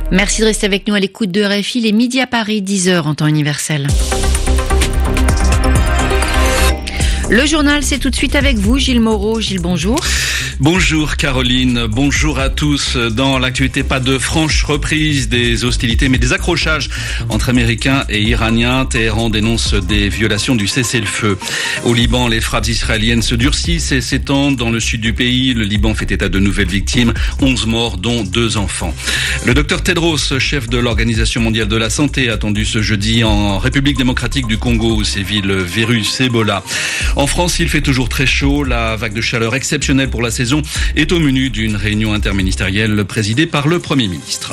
Merci de rester avec nous à l'écoute de RFI. Les midi à Paris, 10h en temps universel. Le journal, c'est tout de suite avec vous, Gilles Moreau. Gilles, bonjour. Bonjour Caroline, bonjour à tous. Dans l'actualité, pas de franche reprise des hostilités, mais des accrochages entre Américains et Iraniens. Téhéran dénonce des violations du cessez-le-feu. Au Liban, les frappes israéliennes se durcissent et s'étendent dans le sud du pays. Le Liban fait état de nouvelles victimes, 11 morts, dont 2 enfants. Le docteur Tedros, chef de l'Organisation mondiale de la santé, attendu ce jeudi en République démocratique du Congo où sévit le virus Ebola. En France, il fait toujours très chaud. La vague de chaleur exceptionnelle pour la saison est au menu d'une réunion interministérielle présidée par le Premier ministre.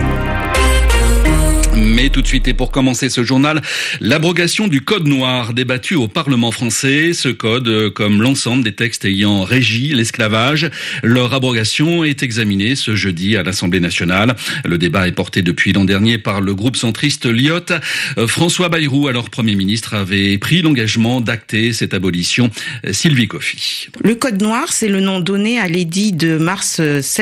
Mais tout de suite, et pour commencer ce journal, l'abrogation du code noir débattu au Parlement français. Ce code, comme l'ensemble des textes ayant régi l'esclavage, leur abrogation est examinée ce jeudi à l'Assemblée nationale. Le débat est porté depuis l'an dernier par le groupe centriste LIOT. François Bayrou, alors Premier ministre, avait pris l'engagement d'acter cette abolition. Sylvie Coffy. Le code noir, c'est le nom donné à l'édit de mars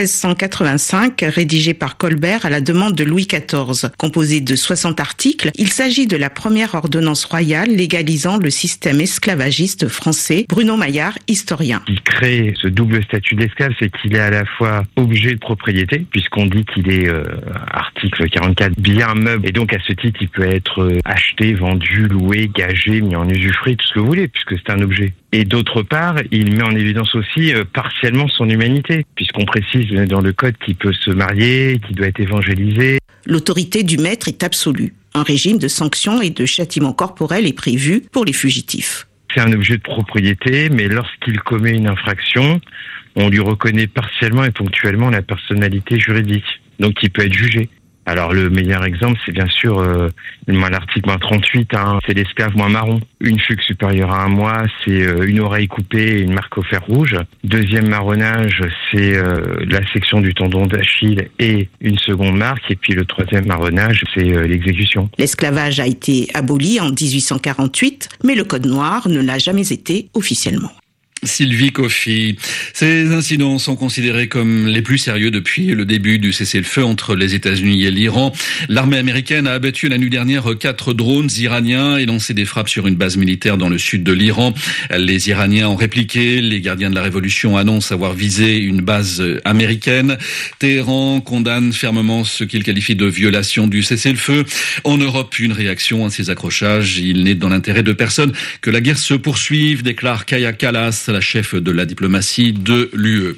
1685, rédigé par Colbert à la demande de Louis XIV, composé de 60 articles. Il s'agit de la première ordonnance royale légalisant le système esclavagiste français. Bruno Maillard, historien. Il crée ce double statut de l'esclave, c'est qu'il est à la fois objet de propriété, puisqu'on dit qu'il est, article 44, bien meuble, et donc à ce titre, il peut être acheté, vendu, loué, gagé, mis en usufruit, tout ce que vous voulez, puisque c'est un objet. Et d'autre part, il met en évidence aussi partiellement son humanité, puisqu'on précise dans le code qu'il peut se marier, qu'il doit être évangélisé. L'autorité du maître est absolue. Un régime de sanctions et de châtiments corporels est prévu pour les fugitifs. C'est un objet de propriété, mais lorsqu'il commet une infraction, on lui reconnaît partiellement et ponctuellement la personnalité juridique. Donc il peut être jugé. Alors le meilleur exemple, c'est bien sûr l'article 38, c'est l'esclave moins marron. Une fugue supérieure à 1 mois, c'est une oreille coupée et une marque au fer rouge. Deuxième marronnage, c'est la section du tendon d'Achille et une seconde marque. Et puis le troisième marronnage, c'est l'exécution. L'esclavage a été aboli en 1848, mais le code noir ne l'a jamais été officiellement. Sylvie Coffy. Ces incidents sont considérés comme les plus sérieux depuis le début du cessez-le-feu entre les États-Unis et l'Iran. L'armée américaine a abattu la nuit dernière 4 drones iraniens et lancé des frappes sur une base militaire dans le sud de l'Iran. Les Iraniens ont répliqué. Les gardiens de la révolution annoncent avoir visé une base américaine. Téhéran condamne fermement ce qu'il qualifie de violation du cessez-le-feu. En Europe, une réaction à ces accrochages. Il n'est dans l'intérêt de personne que la guerre se poursuive, déclare Kaja Kallas, la chef de la diplomatie de l'UE.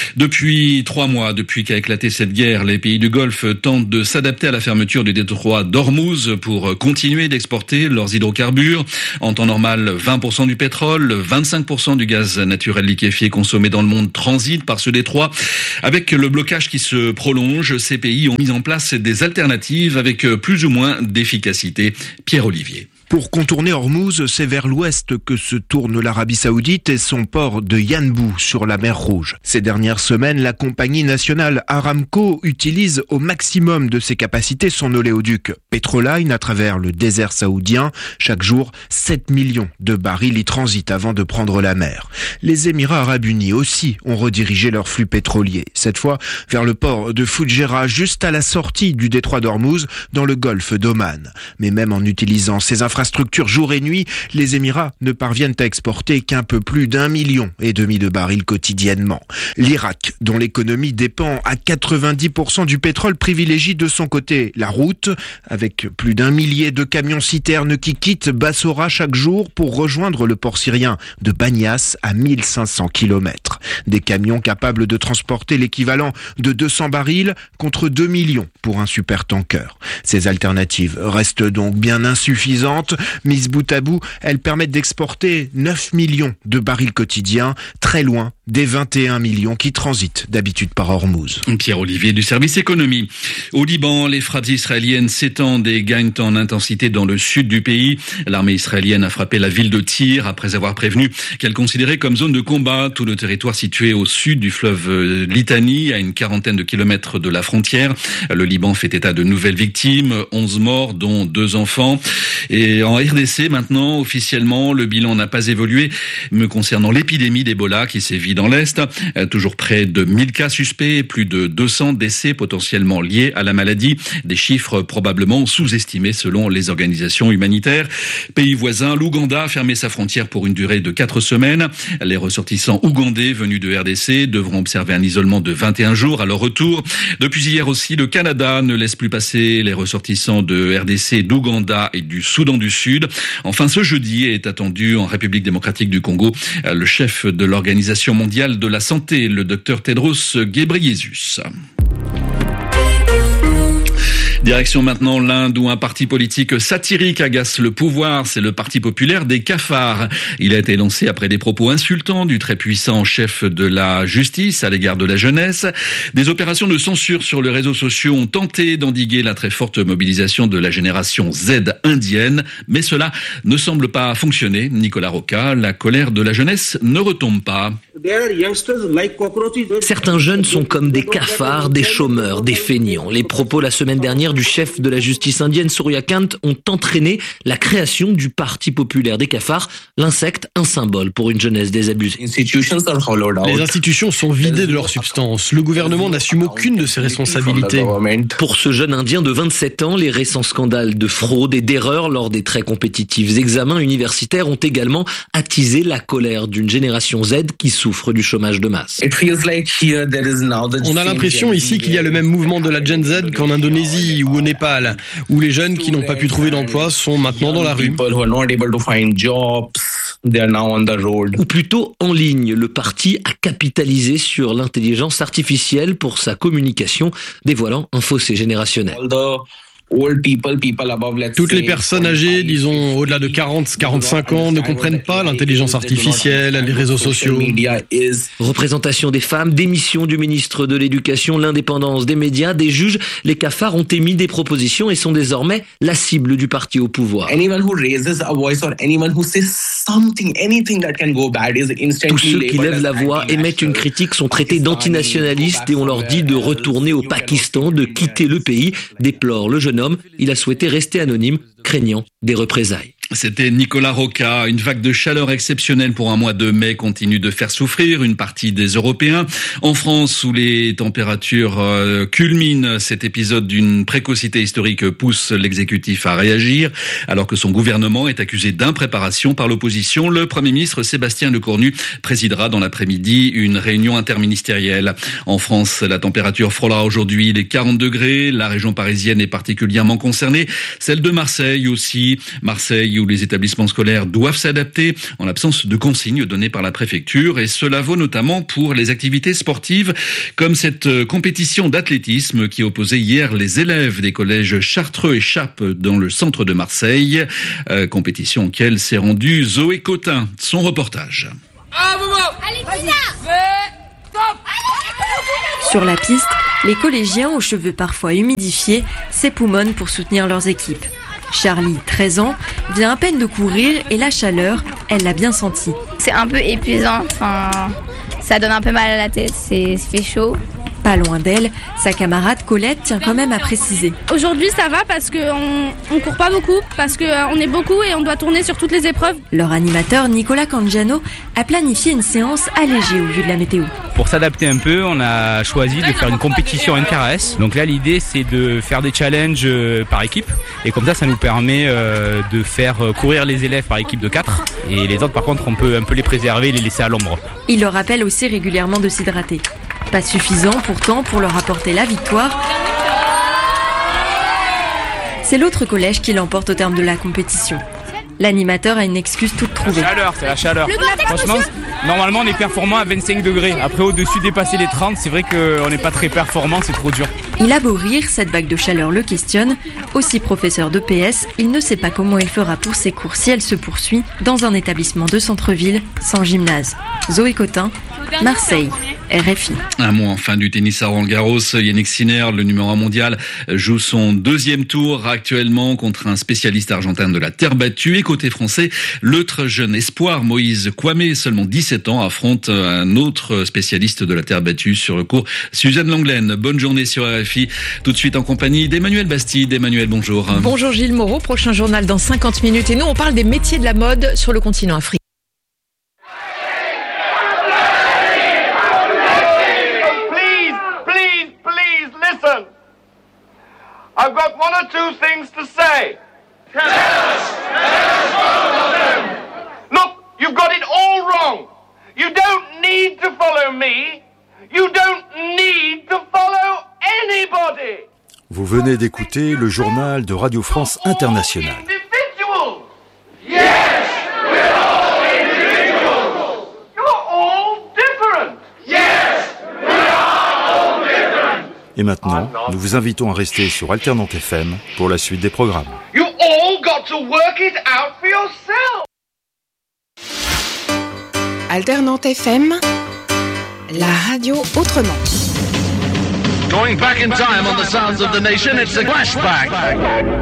Depuis 3 mois, depuis qu'a éclaté cette guerre, les pays du Golfe tentent de s'adapter à la fermeture du détroit d'Ormuz pour continuer d'exporter leurs hydrocarbures. En temps normal, 20% du pétrole, 25% du gaz naturel liquéfié consommé dans le monde transite par ce détroit. Avec le blocage qui se prolonge, ces pays ont mis en place des alternatives avec plus ou moins d'efficacité. Pierre Olivier. Pour contourner Ormuz, c'est vers l'ouest que se tourne l'Arabie Saoudite et son port de Yanbu sur la mer Rouge. Ces dernières semaines, la compagnie nationale Aramco utilise au maximum de ses capacités son oléoduc Petroline à travers le désert saoudien. Chaque jour, 7 millions de barils y transitent avant de prendre la mer. Les Émirats arabes unis aussi ont redirigé leur flux pétrolier, cette fois vers le port de Fujairah, juste à la sortie du détroit d'Ormuz dans le golfe d'Oman. Mais même en utilisant ces infrastructures jour et nuit, les Émirats ne parviennent à exporter qu'un peu plus d'1,5 million de barils quotidiennement. L'Irak, dont l'économie dépend à 90% du pétrole, privilégie de son côté la route, avec plus d'1 millier de camions-citernes qui quittent Bassora chaque jour pour rejoindre le port syrien de Banias à 1500 km. Des camions capables de transporter l'équivalent de 200 barils contre 2 millions pour un supertanker. Ces alternatives restent donc bien insuffisantes. Mises bout à bout, elles permettent d'exporter 9 millions de barils quotidiens, très loin des 21 millions qui transitent d'habitude par Ormuz. Pierre Olivier du service économie. Au Liban, les frappes israéliennes s'étendent et gagnent en intensité dans le sud du pays. L'armée israélienne a frappé la ville de Tyr après avoir prévenu qu'elle considérait comme zone de combat tout le territoire situé au sud du fleuve Litani, à une 40aine de kilomètres de la frontière. Le Liban fait état de nouvelles victimes, 11 morts, dont 2 enfants. Et Et en RDC maintenant, officiellement, le bilan n'a pas évolué me concernant l'épidémie d'Ebola qui sévit dans l'Est. Toujours près de 1000 cas suspects, plus de 200 décès potentiellement liés à la maladie. Des chiffres probablement sous-estimés selon les organisations humanitaires. Pays voisin, l'Ouganda a fermé sa frontière pour une durée de 4 semaines. Les ressortissants ougandais venus de RDC devront observer un isolement de 21 jours à leur retour. Depuis hier aussi, le Canada ne laisse plus passer les ressortissants de RDC, d'Ouganda et du Soudan du Sud. Enfin, ce jeudi est attendu en République démocratique du Congo le chef de l'Organisation mondiale de la santé, le Dr Tedros Ghebreyesus. Direction maintenant l'Inde où un parti politique satirique agace le pouvoir, c'est le Parti populaire des cafards. Il a été lancé après des propos insultants du très puissant chef de la justice à l'égard de la jeunesse. Des opérations de censure sur les réseaux sociaux ont tenté d'endiguer la très forte mobilisation de la génération Z indienne, mais cela ne semble pas fonctionner. Nicolas Rocca, la colère de la jeunesse ne retombe pas. Certains jeunes sont comme des cafards, des chômeurs, des feignants. Les propos la semaine dernière du chef de la justice indienne, Surya Kant, ont entraîné la création du Parti populaire des cafards, l'insecte, un symbole pour une jeunesse désabusée. Les institutions sont vidées de leur substance. Le gouvernement n'assume aucune de ses responsabilités. Pour ce jeune Indien de 27 ans, les récents scandales de fraude et d'erreurs lors des très compétitifs examens universitaires ont également attisé la colère d'une génération Z qui souffre du chômage de masse. On a l'impression ici qu'il y a le même mouvement de la Gen Z qu'en Indonésie ou au Népal, où les jeunes qui n'ont pas pu trouver d'emploi sont maintenant dans la rue. Ou plutôt en ligne, le parti a capitalisé sur l'intelligence artificielle pour sa communication, dévoilant un fossé générationnel. Toutes les personnes âgées, disons au-delà de 40-45 ans, ne comprennent pas l'intelligence artificielle, les réseaux sociaux. Représentation des femmes, démission du ministre de l'Éducation, l'indépendance des médias, des juges, les cafards ont émis des propositions et sont désormais la cible du parti au pouvoir. Tous ceux qui lèvent la voix, émettent une critique, sont traités d'antinationalistes et on leur dit de retourner au Pakistan, de quitter le pays, déplore le jeune homme. Il a souhaité rester anonyme, craignant des représailles. C'était Nicolas Rocca. Une vague de chaleur exceptionnelle pour un mois de mai continue de faire souffrir une partie des Européens. En France, où les températures culminent, cet épisode d'une précocité historique pousse l'exécutif à réagir. Alors que son gouvernement est accusé d'impréparation par l'opposition, le Premier ministre Sébastien Lecornu présidera dans l'après-midi une réunion interministérielle. En France, la température frôlera aujourd'hui les 40 degrés. La région parisienne est particulièrement concernée. Celle de Marseille aussi. Marseille où les établissements scolaires doivent s'adapter en l'absence de consignes données par la préfecture. Et cela vaut notamment pour les activités sportives comme cette compétition d'athlétisme qui opposait hier les élèves des collèges Chartreux et Chappe dans le centre de Marseille. Compétition auquel s'est rendue Zoé Cotin. Son reportage. Sur la piste, les collégiens aux cheveux parfois humidifiés s'époumonnent pour soutenir leurs équipes. Charlie, 13 ans, vient à peine de courir et la chaleur, elle l'a bien senti. C'est un peu épuisant, ça donne un peu mal à la tête, c'est fait chaud. Pas loin d'elle, sa camarade Colette tient quand même à préciser. Aujourd'hui ça va parce qu'on court pas beaucoup, parce qu'on est beaucoup et on doit tourner sur toutes les épreuves. Leur animateur Nicolas Cangiano a planifié une séance allégée au vu de la météo. Pour s'adapter un peu, on a choisi de faire une compétition inter-AS. Donc là l'idée c'est de faire des challenges par équipe et comme ça nous permet de faire courir les élèves par équipe de 4 et les autres par contre on peut un peu les préserver et les laisser à l'ombre. Il leur rappelle aussi régulièrement de s'hydrater. Pas suffisant pourtant pour leur apporter la victoire. C'est l'autre collège qui l'emporte au terme de la compétition. L'animateur a une excuse toute trouvée. C'est la chaleur. Franchement, normalement on est performant à 25 degrés. Après au-dessus dépasser les 30, c'est vrai qu'on n'est pas très performant, c'est trop dur. Il a beau rire, cette vague de chaleur le questionne. Aussi professeur de PS, il ne sait pas comment il fera pour ses cours si elle se poursuit dans un établissement de centre-ville sans gymnase. Zoé Cotin, Marseille. RFI. Un mot enfin du tennis à Roland-Garros. Yannick Sinner, le numéro 1 mondial, joue son deuxième tour actuellement contre un spécialiste argentin de la terre battue. Et côté français, l'autre jeune espoir, Moïse Kouamé, seulement 17 ans, affronte un autre spécialiste de la terre battue sur le court, Suzanne Langlaine. Bonne journée sur RFI. RFI. Tout de suite en compagnie d'Emmanuel Bastide. Emmanuel, bonjour. Bonjour Gilles Moreau, prochain journal dans 50 minutes. Et nous, on parle des métiers de la mode sur le continent africain. Please listen. I've got one or two things to say. Tell us both of them. Look, you've got it all wrong. You don't need to follow me. You don't need to follow anybody. Vous venez d'écouter le journal de Radio France Internationale. Yes, we're all individuals. You're all different. Yes, we are all different. Et maintenant, nous vous invitons à rester sur Alternante FM pour la suite des programmes. You all got to work it out for yourself. Alternante FM, la radio autrement. Going back in time on the sounds of the nation, it's a flashback.